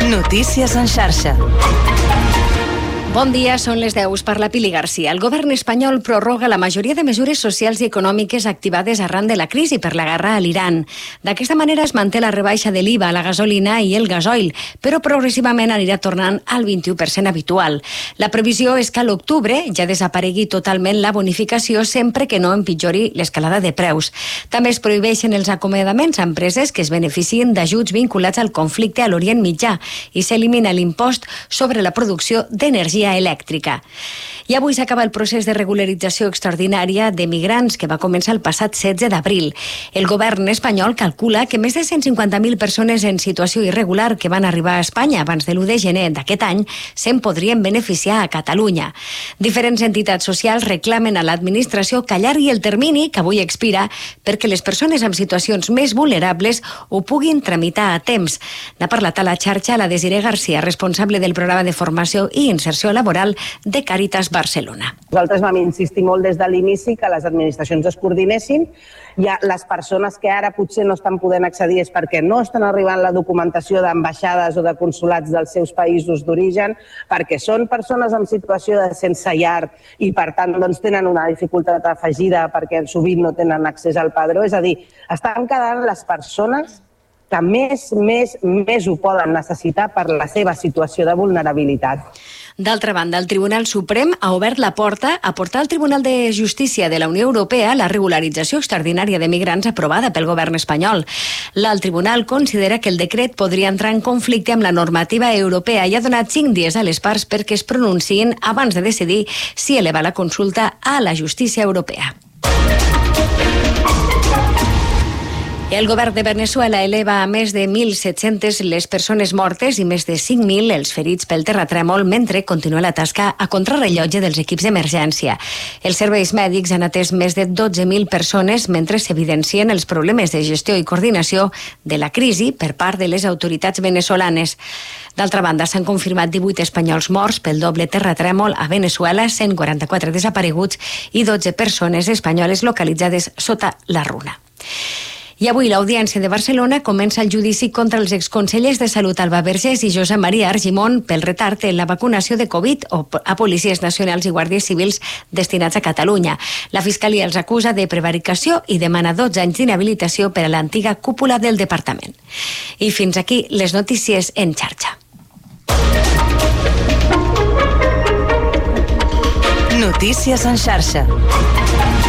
Notícies en xarxa. Bon dia, són les 10, per la Pili Garcia. El govern espanyol prorroga la majoria de mesures socials i econòmiques activades arran de la crisi per la guerra a l'Iran. D'aquesta manera es manté la rebaixa de l'IVA a la gasolina i el gasoil, però progressivament anirà tornant al 21% habitual. La previsió és que a l'octubre ja desaparegui totalment la bonificació sempre que no empitjori l'escalada de preus. També es prohibeixen els acomiadaments a empreses que es beneficien d'ajuts vinculats al conflicte a l'Orient Mitjà i s'elimina l'impost sobre la producció d'energia elèctrica. I avui s'acaba el procés de regularització extraordinària de migrants que va començar el passat 16 d'abril. El govern espanyol calcula que més de 150.000 persones en situació irregular que van arribar a Espanya abans de l'1 de gener d'aquest any se'n podrien beneficiar a Catalunya. Diferents entitats socials reclamen a l'administració que allargui el termini que avui expira perquè les persones en situacions més vulnerables ho puguin tramitar a temps. N'ha parlat a la xarxa la Desiree Garcia, responsable del programa de formació i inserció laboral de Càritas Barcelona. Nosaltres vam insistir molt des de l'inici que les administracions es coordinessin. Ja les persones que ara potser no estan podent accedir és perquè no estan arribant la documentació d'ambaixades o de consulats dels seus països d'origen, perquè són persones en situació de sense llar i per tant tenen una dificultat afegida perquè sovint no tenen accés al padró. És a dir, estan quedant les persones que més ho poden necessitar per la seva situació de vulnerabilitat. D'altra banda, el Tribunal Suprem ha obert la porta a portar al Tribunal de Justícia de la Unió Europea la regularització extraordinària de migrants aprovada pel govern espanyol. L'alt tribunal considera que el decret podria entrar en conflicte amb la normativa europea i ha donat 5 dies a les parts perquè es pronunciïn abans de decidir si elevar la consulta a la justícia europea. El govern de Veneçuela eleva a més de 1.700 les persones mortes i més de 5.000 els ferits pel terratrèmol mentre continua la tasca a contrarrellotge dels equips d'emergència. Els serveis mèdics han atès més de 12.000 persones mentre s'evidencien els problemes de gestió i coordinació de la crisi per part de les autoritats venezolanes. D'altra banda, s'han confirmat 18 espanyols morts pel doble terratrèmol a Veneçuela, 144 desapareguts i 12 persones espanyoles localitzades sota la runa. I avui l'Audiència de Barcelona comença el judici contra els exconsellers de Salut Alba Vergés i Josep Maria Argimon pel retard en la vacunació de Covid a policies nacionals i guàrdies civils destinats a Catalunya. La Fiscalia els acusa de prevaricació i demana 12 anys d'inhabilitació per a l'antiga cúpula del departament. I fins aquí les notícies en xarxa. Notícies en xarxa.